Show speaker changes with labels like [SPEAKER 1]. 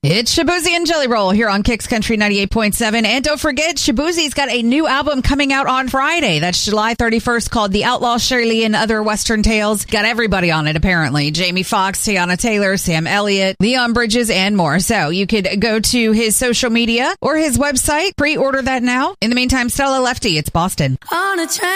[SPEAKER 1] It's Shaboozey and Jelly Roll here on Kicks Country 98.7. And don't forget, Shaboozey's got a new album coming out on Friday. That's July 31st, called The Outlaw Shirley and Other Western Tales. Got everybody on it, apparently. Jamie Foxx, Tiana Taylor, Sam Elliott, Leon Bridges, and more. So you could go to his social media or his website. Pre-order that now. In the meantime, Stella Lefty, it's Boston.
[SPEAKER 2] On a train.